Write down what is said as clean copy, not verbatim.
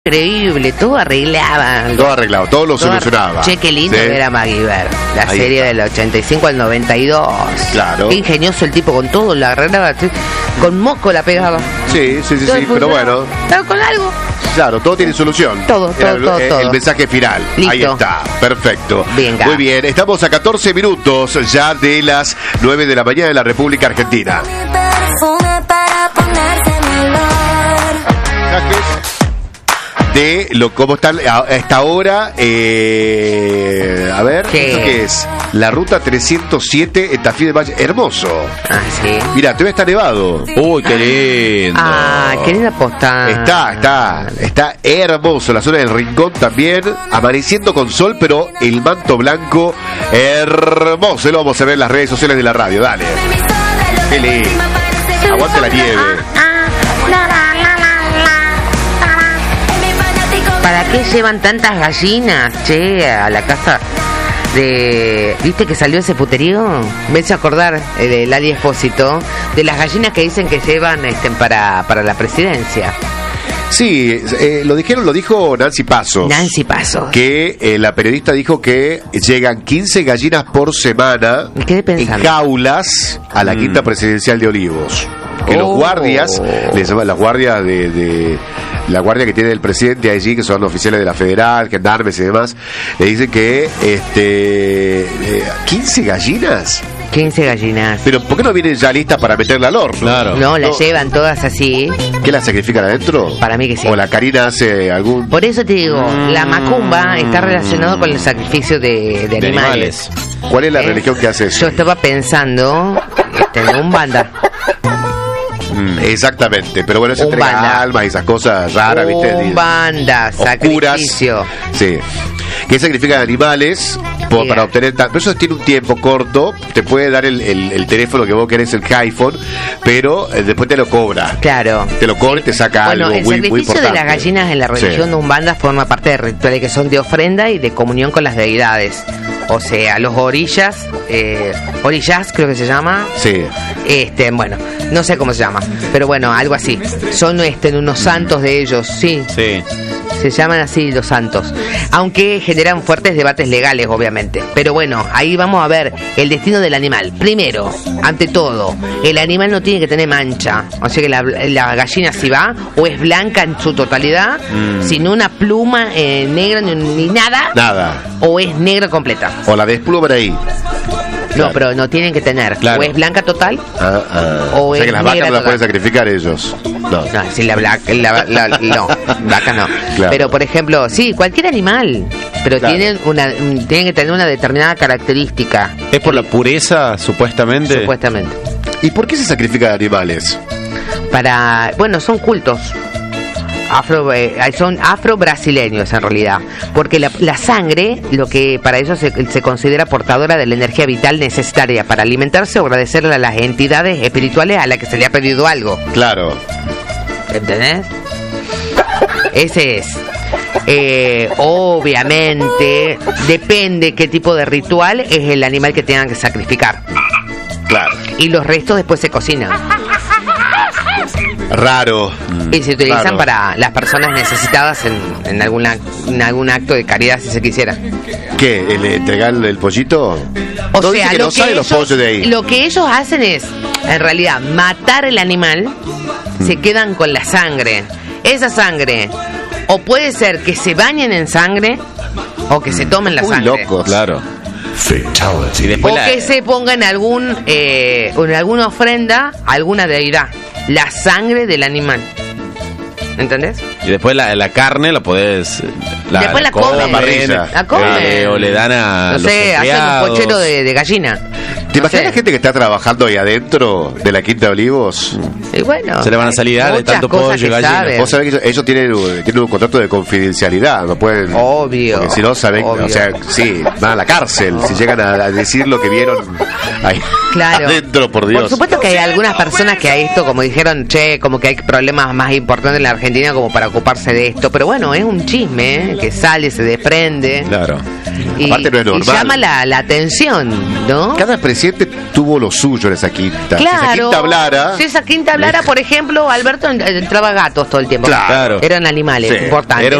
Increíble, todo arreglaban. Todo arreglado, todo lo solucionaba. Che, qué lindo ¿sí? que era MacGyver. La Ahí serie está. del 85 al 92. Claro. Qué ingenioso el tipo con todo, la arreglaba. Con moco la pegaba. Sí, Todo pero bueno. Estaba con algo. Claro, todo tiene solución. Todo, Era todo. el mensaje final. Listo. Ahí está, perfecto. Venga. Muy bien, estamos a 14 minutos ya de las 9 de la mañana en la República Argentina. De lo cómo está a esta hora, a ver, ¿Qué? ¿esto qué es? La ruta 307 en Tafí de Valle, hermoso. Ah, sí. Mira, todavía está nevado. Uy, qué lindo. Ah, qué linda postal. Está hermoso. La zona del Rincón también, amaneciendo con sol, pero el manto blanco hermoso. Lo vamos a ver en las redes sociales de la radio. Dale. Qué lindo. Aguante la nieve. ¿Para qué llevan tantas gallinas, che, a la casa de... ¿Viste que salió ese puterío? Me hizo acordar el Lali Espósito de las gallinas que dicen que llevan para la presidencia. Sí, lo dijo Nancy Pasos. Nancy Pasos. Que la periodista dijo que llegan 15 gallinas por semana Me quedé en pensando. jaulas a la quinta presidencial de Olivos. Que los guardias, les llaman las guardias de la guardia que tiene el presidente allí, que son oficiales de la Federal, gendarmes y demás, le dicen que 15 gallinas. 15 gallinas. Pero ¿por qué no vienen ya listas para meterla al horno? Claro. No, las llevan todas así. ¿Qué la sacrifican adentro? Para mí que sí. O la Karina hace algún... Por eso te digo, la macumba está relacionado con el sacrificio de animales. ¿Cuál es la religión que hace eso? Yo estaba pensando en un banda. Exactamente, pero bueno, se Un entrega banda. almas y esas cosas raras, ¿viste? Un banda, Oscuras. sacrificio. Sí. Que sacrifican animales para obtener... Pero eso tiene un tiempo corto, te puede dar el teléfono que vos querés, el iPhone, pero después te lo cobra. Claro. Te lo cobra y te saca Bueno, algo el muy sacrificio importante. de las gallinas en la religión de Umbanda forma parte de rituales que son de ofrenda y de comunión con las deidades. O sea, los orillas creo que se llama. Sí. Bueno, no sé cómo se llama, pero bueno, algo así. Son unos santos de ellos, sí. Sí. Se llaman así los santos, aunque generan fuertes debates legales, obviamente. Pero bueno, ahí vamos a ver el destino del animal. Primero, ante todo, el animal no tiene que tener mancha. O sea que la gallina si va, o es blanca en su totalidad, sin una pluma negra ni nada. Nada. O es negra completa. O la despluman ahí. No, pero no tienen que tener. Claro. O es blanca total. O sea que las vacas negra no las total. pueden sacrificar ellos. No. No, si no, vaca no. Claro. Pero por ejemplo, sí, cualquier animal, pero Claro. tienen que tener una determinada característica, ¿Es por la pureza, supuestamente? supuestamente. ¿Y por qué se sacrifican animales? Son cultos. Son afro-brasileños en realidad, porque la sangre, lo que para ellos se considera portadora de la energía vital necesaria para alimentarse o agradecerle a las entidades espirituales a las que se le ha pedido algo. Claro. ¿Entendés? Ese es. Obviamente, depende qué tipo de ritual es el animal que tengan que sacrificar. Claro. Y los restos después se cocinan. Raro. Y se utilizan Claro. para las personas necesitadas en algún acto de caridad, si se quisiera. ¿Qué? ¿Entregar el pollito? O No, dice sea, que no sabe los pollos de ahí. lo que ellos hacen es, en realidad, matar el animal, se quedan con la sangre. Esa sangre, o puede ser que se bañen en sangre, o que se tomen la Muy sangre. locos. Claro. Fatality. Y después O que se ponga en alguna ofrenda a alguna deidad. La sangre del animal. ¿Entendés? y después la carne la podés... Después la comen. parrilla. La comen. O le dan a No los sé, hacen un empleados. pochero de gallina. ¿Te No imaginas sé. la gente que está trabajando ahí adentro de la Quinta de Olivos? Y bueno, Se le van a salir de muchas tanto cosas pollo y que gallina. saben. Vos sabés que ellos tienen un contrato de confidencialidad, no pueden... Obvio. Porque si no saben, Obvio. o sea, sí, van a la cárcel si llegan a decir lo que vieron ahí Claro. adentro. adentro, por Dios. Por supuesto que hay algunas personas que a esto, como dijeron, como que hay problemas más importantes en la Argentina como para ocuparse de esto. Pero bueno, es un chisme, que sale, se desprende. Claro. Y, Aparte no es normal. y llama la atención, ¿no? Cada presidente tuvo lo suyo en esa quinta. Claro. Si esa quinta hablara... Si esa quinta hablara, por ejemplo, Alberto entraba gatos todo el tiempo. Claro. Eran animales Sí. importantes. Era